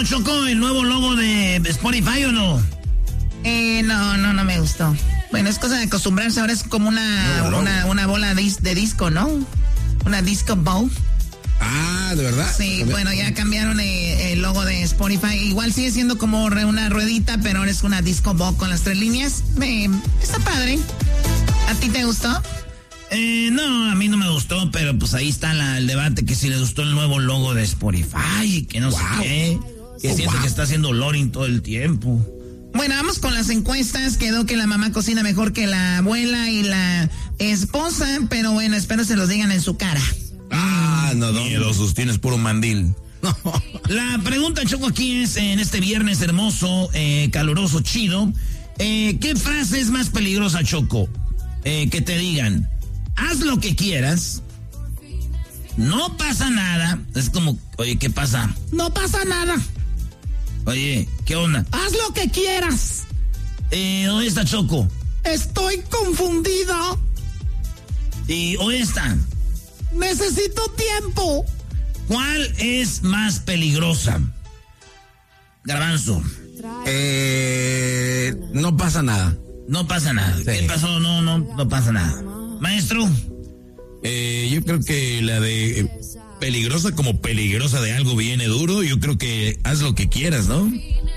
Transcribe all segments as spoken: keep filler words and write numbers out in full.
Choco, el nuevo logo de Spotify o no? Eh, no, no, no me gustó. Bueno, es cosa de acostumbrarse, ahora es como una, no, una, una bola de, de disco, ¿no? Una disco ball. Ah, ¿de verdad? Sí, bueno, ya cambiaron el, el logo de Spotify. Igual sigue siendo como una ruedita, pero ahora es una disco ball con las tres líneas. Me, está padre. ¿A ti te gustó? Eh, no, a mí no me gustó, pero pues ahí está la, el debate, que si les gustó el nuevo logo de Spotify, que no wow. sé qué, que oh, siento wow. que está haciendo loading todo el tiempo. Bueno, vamos con las encuestas. Quedó que la mamá cocina mejor que la abuela y la esposa, pero bueno, espero se los digan en su cara. Ah, no, no. Ni lo sostienes puro mandil. La pregunta, Choco, aquí es, en este viernes hermoso, eh, caluroso, chido, eh, ¿qué frase es más peligrosa, Choco? Eh, que te digan, haz lo que quieras, no pasa nada. Es como, oye, ¿qué pasa? No pasa nada. Oye, ¿qué onda? Haz lo que quieras. Eh, ¿dónde está, Choco? Estoy confundida. ¿Y dónde está? Necesito tiempo. ¿Cuál es más peligrosa? Garbanzo. Eh, no pasa nada. No pasa nada. Sí. ¿Qué pasó? No, no, no pasa nada. Maestro. Eh, yo creo que la de eh, peligrosa como peligrosa de algo viene duro. Yo creo que haz lo que quieras, ¿no?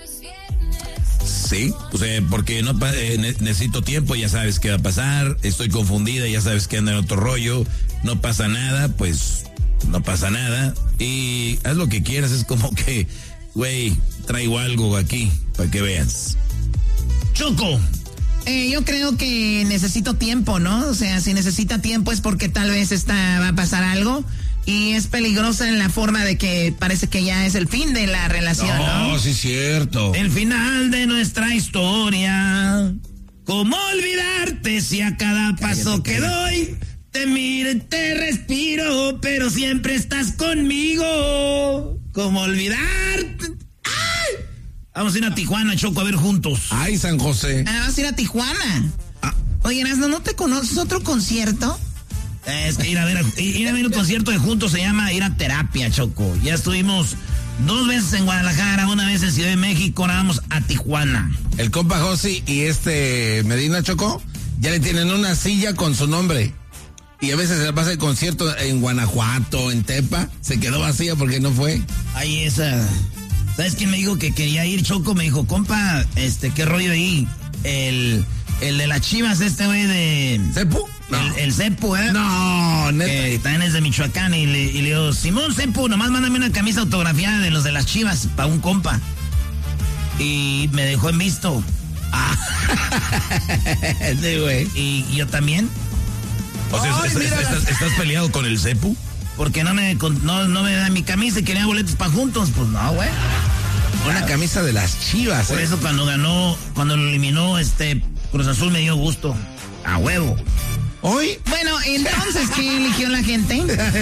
Sí, pues, eh, porque no eh, ne- necesito tiempo, ya sabes qué va a pasar. Estoy confundida, ya sabes que anda en otro rollo. No pasa nada, pues no pasa nada. Y haz lo que quieras, es como que, güey, traigo algo aquí para que veas. Choco. Eh, yo creo que necesito tiempo, ¿no? O sea, si necesita tiempo es porque tal vez está, va a pasar algo. Y es peligrosa en la forma de que parece que ya es el fin de la relación, ¿no? No, sí es cierto. El final de nuestra historia. ¿Cómo olvidarte si a cada paso que doy te miro y te respiro, pero siempre estás conmigo? ¿Cómo olvidarte? ¡Ay! Vamos a ir a Tijuana, Choco, a ver juntos. Ay, San José. Ah, vamos a ir a Tijuana. Ah. Oye, Erasmo, ¿no te conoces otro concierto? Es que ir a ver, ir a ver un concierto de juntos se llama ir a terapia, Choco. Ya estuvimos dos veces en Guadalajara, una vez en Ciudad de México, ahora vamos a Tijuana. El compa Josi y este Medina, Choco, ya le tienen una silla con su nombre. Y a veces se pasa el concierto en Guanajuato, en Tepa, se quedó vacía porque no fue. Ay, esa... ¿Sabes quién me dijo que quería ir, Choco? Me dijo, compa, este, ¿qué rollo ahí? El, el de las Chivas, este güey de... ¿Cepu? No. El, el Cepu, ¿eh? No, neta. Que también es de Michoacán y le, y le digo, Simón Cepu, nomás mándame una camisa autografiada de los de las Chivas para un compa. Y me dejó en visto. Ah. Sí, güey. Y, y yo también. O sea, Ay, ¿estás, mira, estás, las... ¿estás peleado con el Cepu? Porque no me, no, no me da mi camisa y quería boletos para juntos. Pues no, güey. Una claro. camisa de las Chivas. Por eh. eso cuando ganó, cuando lo eliminó este Cruz Azul me dio gusto. A huevo. ¿Hoy? Bueno, entonces, ¿qué eligió la gente?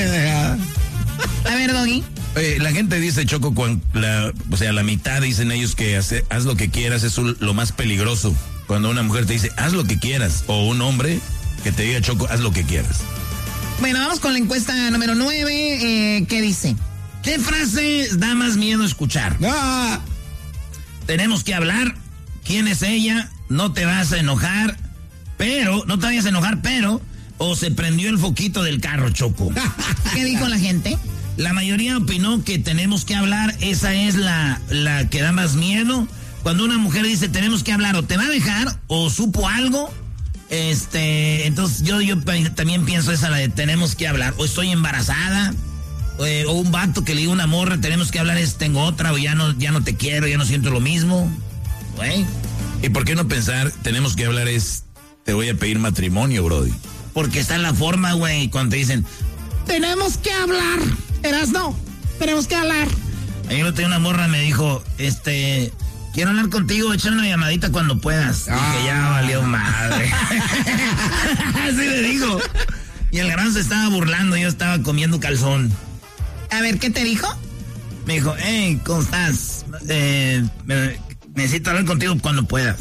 A ver, Doggy. Oye, la gente dice, Choco, cuando la, o sea, la mitad dicen ellos que hace, haz lo que quieras, es lo más peligroso. Cuando una mujer te dice, haz lo que quieras, o un hombre que te diga, Choco, haz lo que quieras. Bueno, vamos con la encuesta número nueve. Eh, ¿Qué dice? ¿Qué frase da más miedo escuchar? ¡Ah! Tenemos que hablar. ¿Quién es ella? No te vas a enojar, pero, no te vayas a enojar, pero, o se prendió el foquito del carro, Choco. ¿Qué dijo la gente? La mayoría opinó que tenemos que hablar. Esa es la, la que da más miedo. Cuando una mujer dice tenemos que hablar, o te va a dejar, o supo algo. Este, entonces yo, yo también pienso esa, la de tenemos que hablar, o estoy embarazada, o, eh, o un vato que le diga a una morra, tenemos que hablar, es tengo otra, o ya no, ya no te quiero, ya no siento lo mismo, güey. ¿Y por qué no pensar, tenemos que hablar es, te voy a pedir matrimonio, brody? Porque está en la forma, güey, cuando te dicen, tenemos que hablar, Erasno, tenemos que hablar. Ayer tenía una morra, me dijo, este... quiero hablar contigo, echar una llamadita cuando puedas. Ah. Dije, ya valió madre. Así le dijo. Y el gran se estaba burlando, yo estaba comiendo calzón. A ver, ¿qué te dijo? Me dijo, hey, ¿cómo estás? Eh, me, necesito hablar contigo cuando puedas.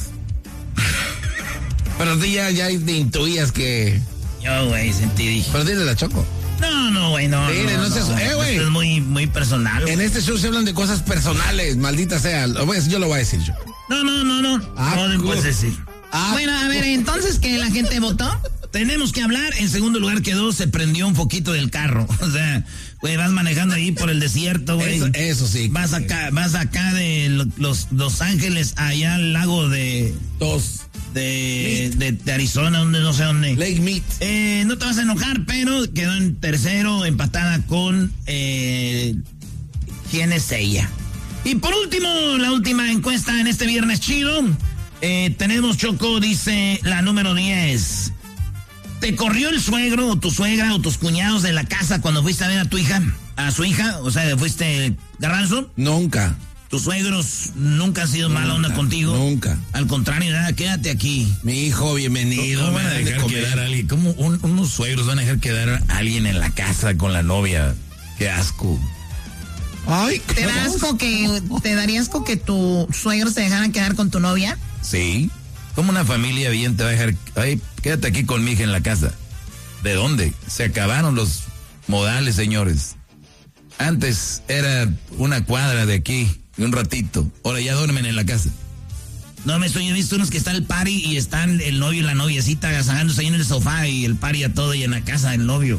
Pero tú ya, ya intuías que... Yo, güey, sentí, dije. Pero dile la Choco. No, no, güey, no. Mire, no, no seas, no, eh, güey. Esto es muy, muy personal. En este show se hablan de cosas personales, maldita sea. Yo lo voy a decir yo. No, no, no, no. Ah, no, no cool. puedes decir. Ah, bueno, a ver, entonces, ¿que la gente votó? Tenemos que hablar. En segundo lugar quedó, se prendió un poquito del carro. O sea, güey, vas manejando ahí por el desierto, güey. Eso, eso sí. Vas acá, vas acá de los Los Ángeles, allá al lago de... Dos. De, de, de Arizona, donde no sé dónde. Lake Mead. Eh, no te vas a enojar, pero quedó en tercero, empatada con... Eh, ¿Quién es ella? Y por último, la última encuesta en este viernes chido. Eh, tenemos, Choco, dice la número diez. ¿Te corrió el suegro o tu suegra o tus cuñados de la casa cuando fuiste a ver a tu hija? A su hija, o sea, fuiste Garbanzo. Nunca. ¿Tus suegros nunca han sido Nunca, mala onda contigo? Nunca. Al contrario, nada, quédate aquí. Mi hijo, bienvenido. ¿Cómo van a dejar quedar a alguien? ¿Cómo un, unos suegros van a dejar quedar a alguien en la casa con la novia? Qué asco. Ay, ¿Te da asco que, te daría asco que tus suegros te dejaran quedar con tu novia? Sí. ¿Cómo una familia bien te va a dejar? Ay, quédate aquí con mi hija en la casa. ¿De dónde? Se acabaron los modales, señores. Antes era una cuadra de aquí, un ratito. Ahora ya duermen en la casa. No, me estoy, he visto unos que está el party y están el novio y la noviecita agasajándose ahí en el sofá y el party a todo y en la casa del novio.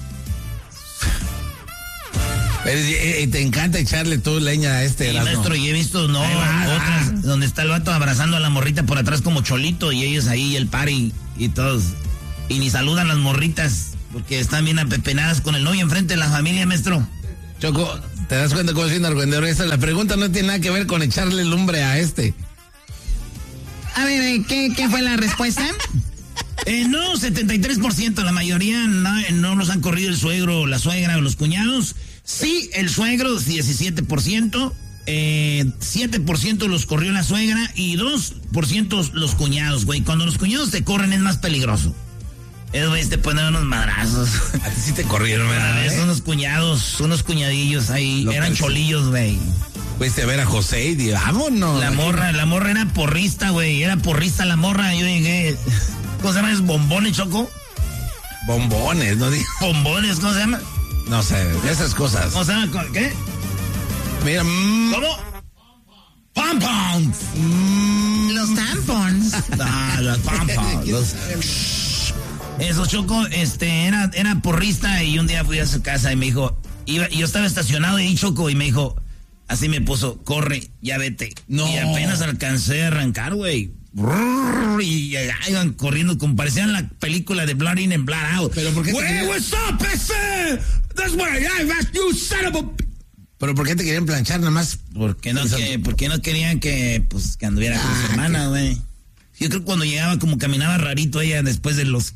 Pero, eh, te encanta echarle tú leña a este. Sí, maestro, y he visto, no, otras, donde está el vato abrazando a la morrita por atrás como cholito y ellos ahí, el party y todos. Y ni saludan las morritas porque están bien apepenadas con el novio enfrente de la familia, maestro. Choco, ¿te das cuenta cómo es un argüendero? Esa la pregunta no tiene nada que ver con echarle lumbre a este. A ver, ¿qué, qué fue la respuesta? Eh, no, setenta y tres por ciento, la mayoría no, no los han corrido el suegro, la suegra o los cuñados. Sí, el suegro, diecisiete por ciento, eh, siete por ciento los corrió la suegra y dos por ciento los cuñados, güey. Cuando los cuñados te corren es más peligroso. Es, güey, te ponen unos madrazos. A ti sí te corrieron, ¿verdad? Es ¿eh? unos cuñados, unos cuñadillos ahí, Lo eran cholillos, güey. Fuiste a ver a José y di, vámonos. La morra, la morra era porrista, güey, era porrista la morra. Yo llegué, ¿cómo se llama? ¿Es bombones, Choco? Bombones, ¿no? Bombones, ¿cómo se llama? No sé, esas cosas. ¿Cómo se llama? ¿Qué? Mira, mmm, ¿Cómo? ¡Pompons! mmm, Los tampons. Ah, los pompons. Los... Eso, Choco, este, era, era porrista y un día fui a su casa y me dijo, iba, yo estaba estacionado ahí, Choco, y me dijo, así me puso, corre, ya vete. No. Y apenas alcancé a arrancar, güey. Y allá iban corriendo como parecían la película de Blood In and Blood Out. ¿Pero por qué te Güey, querían- what's up, ese? That's what I asked you, son of a... ¿pero por qué te querían planchar nada más? ¿Por qué no, que, ¿por qué no querían que, pues, que anduviera con Ah, su hermana, güey? Yo creo que cuando llegaba como caminaba rarito ella después de los...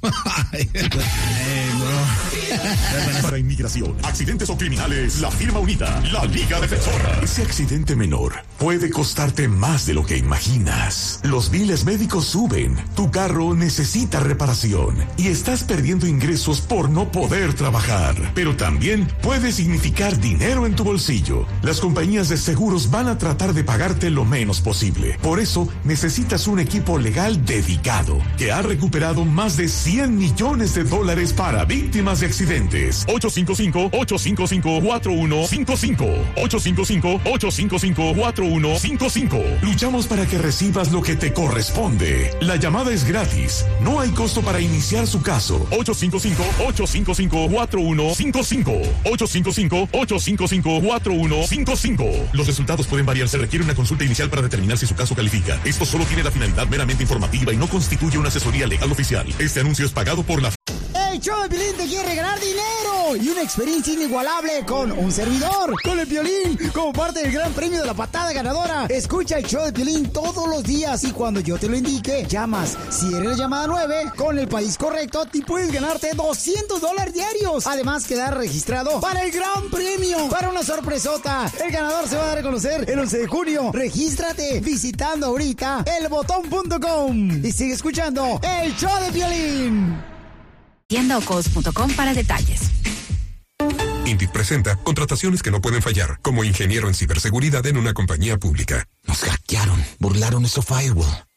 Para inmigración, accidentes o criminales, la firma unida, la Liga Defensora. Ese accidente menor puede costarte más de lo que imaginas. Los biles médicos suben, tu carro necesita reparación y estás perdiendo ingresos por no poder trabajar. Pero también puede significar dinero en tu bolsillo. Las compañías de seguros van a tratar de pagarte lo menos posible. Por eso necesitas un equipo legal dedicado que ha recuperado más de cien millones de dólares para víctimas de accidentes. ocho cinco cinco, ocho cinco cinco, cuatro uno cinco cinco. ocho cinco cinco, ocho cinco cinco, cuatro uno cinco cinco. Luchamos para que recibas lo que te corresponde. La llamada es gratis. No hay costo para iniciar su caso. ocho cinco cinco, ocho cinco cinco, cuatro uno cinco cinco. ocho cinco cinco, ocho cinco cinco, cuatro uno cinco cinco. Los resultados pueden variar. Se requiere una consulta inicial para determinar si su caso califica. Esto solo tiene la finalidad meramente informativa y no constituye una asesoría legal oficial. Este anuncio es pagado por la... El show de Piolín te quiere regalar dinero y una experiencia inigualable con un servidor, con el Piolín, como parte del gran premio de la patada ganadora. Escucha el show de Piolín todos los días y cuando yo te lo indique, llamas. Si eres la llamada nueve, con el país correcto, te puedes ganarte doscientos dólares diarios. Además, quedar registrado para el gran premio, para una sorpresota. El ganador se va a dar a conocer el once de junio. Regístrate visitando ahorita el botón punto com y sigue escuchando el show de Piolín. Tienda o cos punto com para detalles. Indeed presenta contrataciones que no pueden fallar, como ingeniero en ciberseguridad en una compañía pública. Nos hackearon, burlaron nuestro firewall.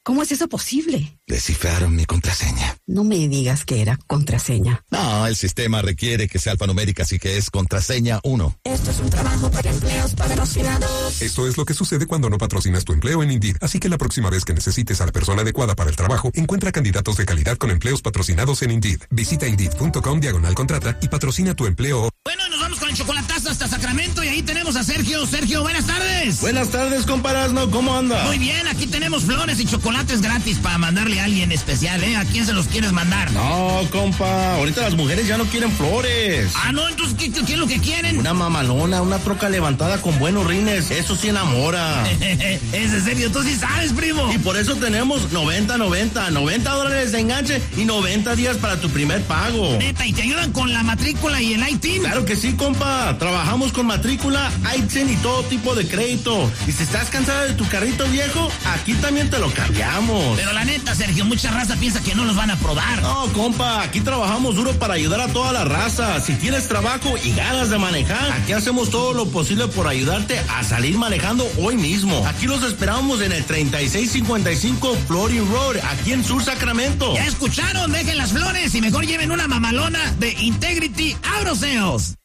¿Cómo es eso posible? Descifraron mi contraseña. No me digas que era contraseña. No, el sistema requiere que sea alfanumérica, así que es contraseña uno. Esto es un trabajo para empleos patrocinados. Esto es lo que sucede cuando no patrocinas tu empleo en Indeed. Así que la próxima vez que necesites a la persona adecuada para el trabajo, encuentra candidatos de calidad con empleos patrocinados en Indeed. Visita Indeed.com diagonal contrata y patrocina tu empleo. Bueno, nos vamos con el chocolatazo hasta Sacramento y ahí tenemos a Sergio. Sergio, buenas tardes. Buenas tardes, comparazno, ¿cómo anda? Muy bien, aquí tenemos flores y chocolates gratis para mandarle a alguien especial, ¿eh? ¿A quién se los quieres mandar? No, compa, ahorita las mujeres ya no quieren flores. Ah, no, entonces, ¿qué, qué es lo que quieren? Una mamalona, una troca levantada con buenos rines, eso sí enamora. Es en serio, tú sí sabes, primo. Y por eso tenemos noventa noventa, noventa dólares de enganche y noventa días para tu primer pago. Neta, ¿y te ayudan con la matrícula y el I T I N? Claro que sí, compa, trabajamos con matrícula, I T I N y todo tipo de crédito. Y si estás cansada de tu carrito viejo, aquí también te lo cambiamos. Pero la neta, Sergio, mucha raza piensa que no los van a probar. No, compa, aquí trabajamos duro para ayudar a toda la raza. Si tienes trabajo y ganas de manejar, aquí hacemos todo lo posible por ayudarte a salir manejando hoy mismo. Aquí los esperamos en el treinta y seis cincuenta y cinco Flory Road, aquí en Sur Sacramento. Ya escucharon, dejen las flores y mejor lleven una mamalona de Integrity Auto Sales.